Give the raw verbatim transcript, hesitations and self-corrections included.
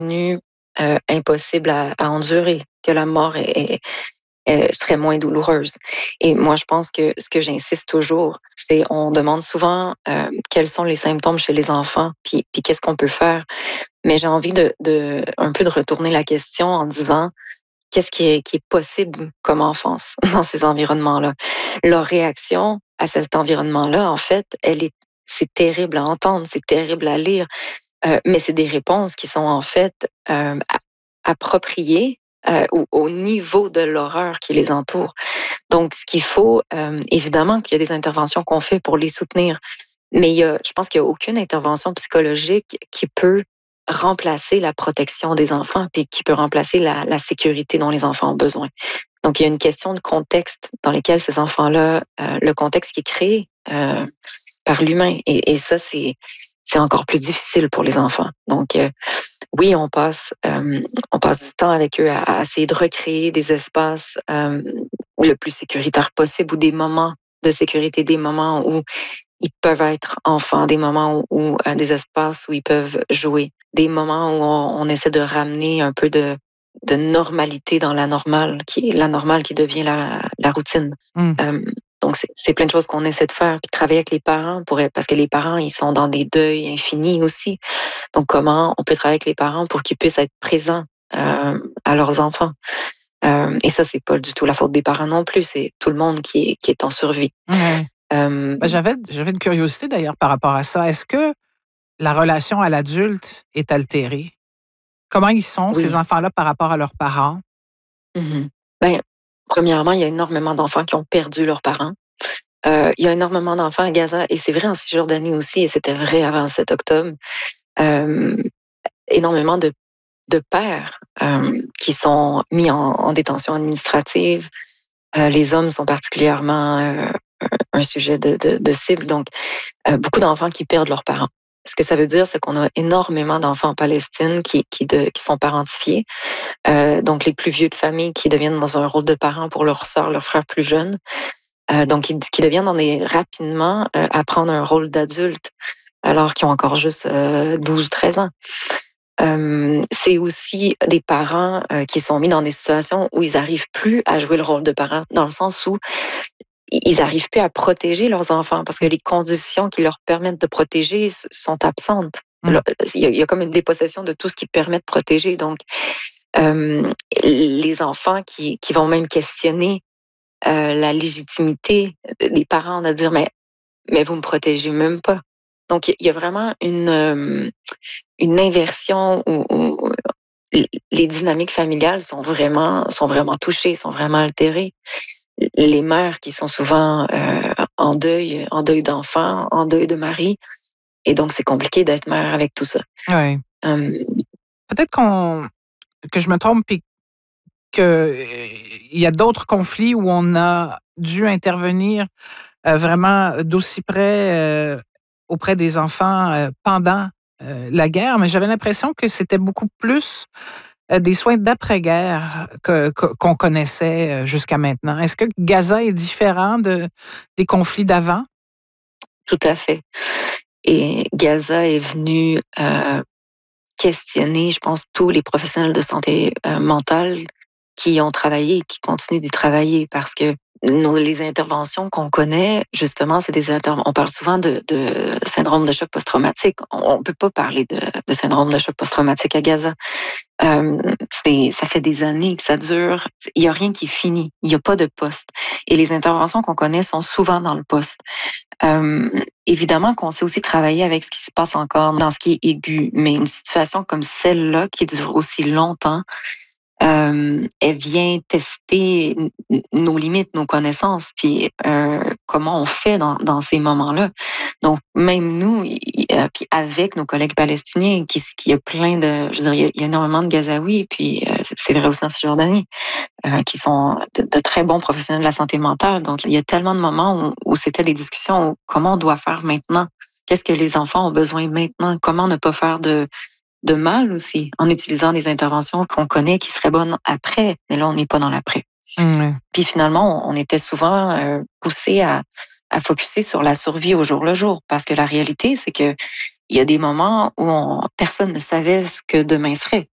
devenu euh, impossible à, à endurer, que la mort est, est- est- serait moins douloureuse. Et moi, je pense que ce que j'insiste toujours, c'est on demande souvent euh, quels sont les symptômes chez les enfants, puis, puis qu'est-ce qu'on peut faire. Mais j'ai envie de, de un peu de retourner la question en disant qu'est-ce qui est, qui est possible comme enfance dans ces environnements-là. Leur réaction à cet environnement-là, en fait, elle est, c'est terrible à entendre, c'est terrible à lire, euh, mais c'est des réponses qui sont en fait euh, appropriées euh, au, au niveau de l'horreur qui les entoure. Donc, ce qu'il faut, euh, évidemment qu'il y a des interventions qu'on fait pour les soutenir, mais il y a, je pense qu'il n'y a aucune intervention psychologique qui peut remplacer la protection des enfants, puis qui peut remplacer la, la sécurité dont les enfants ont besoin. Donc, il y a une question de contexte dans lequel ces enfants-là, euh, le contexte qui est créé euh, par l'humain. Et, et ça, c'est, c'est encore plus difficile pour les enfants. Donc, euh, oui, on passe, euh, on passe du temps avec eux à, à essayer de recréer des espaces euh, le plus sécuritaires possible ou des moments de sécurité, des moments où ils peuvent être enfants, des moments où, où euh, des espaces où ils peuvent jouer, des moments où on, on essaie de ramener un peu de, de normalité dans la normale, qui est la normale qui devient la, la routine. Mmh. Euh, donc, c'est, c'est plein de choses qu'on essaie de faire, puis travailler avec les parents, pour, parce que les parents, ils sont dans des deuils infinis aussi. Donc, comment on peut travailler avec les parents pour qu'ils puissent être présents euh, à leurs enfants. Euh, et ça, c'est pas du tout la faute des parents non plus, c'est tout le monde qui est, qui est en survie. Ouais. Euh, Ben, j'avais, j'avais une curiosité d'ailleurs par rapport à ça. Est-ce que la relation à l'adulte est altérée? Comment ils sont, ces oui. enfants-là, par rapport à leurs parents? Mhm. Ben, premièrement, il y a énormément d'enfants qui ont perdu leurs parents. Euh, il y a énormément d'enfants à Gaza, et c'est vrai en Cisjordanie aussi, et c'était vrai avant le sept octobre. Euh, énormément de, de pères euh, qui sont mis en, en détention administrative. Euh, les hommes sont particulièrement euh, un sujet de, de, de cible. Donc, euh, beaucoup d'enfants qui perdent leurs parents. Ce que ça veut dire, c'est qu'on a énormément d'enfants en Palestine qui, qui, de, qui sont parentifiés. Euh, donc, les plus vieux de famille qui deviennent dans un rôle de parents pour leurs sœurs, leurs frères plus jeunes. Euh, donc, qui, qui deviennent dans des, rapidement euh, à prendre un rôle d'adulte alors qu'ils ont encore juste euh, douze treize ans. Euh, c'est aussi des parents euh, qui sont mis dans des situations où ils n'arrivent plus à jouer le rôle de parents, dans le sens où ils n'arrivent plus à protéger leurs enfants parce que les conditions qui leur permettent de protéger sont absentes. Mmh. Il y a, il y a comme une dépossession de tout ce qui permet de protéger. Donc, euh, les enfants qui, qui vont même questionner euh, la légitimité des parents de dire mais, mais vous me protégez même pas. Donc, il y a vraiment une, euh, une inversion où, où les dynamiques familiales sont vraiment, sont vraiment touchées, sont vraiment altérées. Les mères qui sont souvent euh, en deuil, en deuil d'enfant, en deuil de mari. Et donc, c'est compliqué d'être mère avec tout ça. Oui. Hum, Peut-être qu'on, que je me trompe et qu'il y a d'autres conflits où on a dû intervenir euh, vraiment d'aussi près euh, auprès des enfants euh, pendant euh, la guerre, mais j'avais l'impression que c'était beaucoup plus euh, des soins d'après-guerre que, que- qu'on connaissait euh, jusqu'à maintenant. Est-ce que Gaza est différent de, des conflits d'avant? tout à fait. Et Gaza est venu euh, questionner, je pense, tous les professionnels de santé euh, mentale qui ont travaillé et qui continuent d'y travailler parce que nos, les interventions qu'on connaît, justement, c'est des interventions. On parle souvent de, de syndrome de choc post-traumatique. On ne peut pas parler de, de syndrome de choc post-traumatique à Gaza. Euh, c'est, ça fait des années que ça dure. Il n'y a rien qui est fini. Il n'y a pas de poste. Et les interventions qu'on connaît sont souvent dans le poste. Euh, évidemment qu'on sait aussi travailler avec ce qui se passe encore dans ce qui est aigu, mais une situation comme celle-là qui dure aussi longtemps, euh, elle vient tester nos limites, nos connaissances, puis euh, comment on fait dans, dans ces moments-là. Donc, même nous, y, euh, puis avec nos collègues palestiniens, qui, qui y a plein de, je veux dire, il y a, il y a énormément de Gazaouis, puis euh, c'est vrai aussi en Cisjordanie, euh, qui sont de, de très bons professionnels de la santé mentale. Donc, il y a tellement de moments où, où c'était des discussions, où, comment on doit faire maintenant? Qu'est-ce que les enfants ont besoin maintenant? Comment ne pas faire de de mal aussi, en utilisant des interventions qu'on connaît qui seraient bonnes après, mais là, on n'est pas dans l'après. Mm. Puis finalement, on, on était souvent euh, poussé à, à focuser sur la survie au jour le jour, parce que la réalité, c'est que il y a des moments où on, personne ne savait ce que demain serait.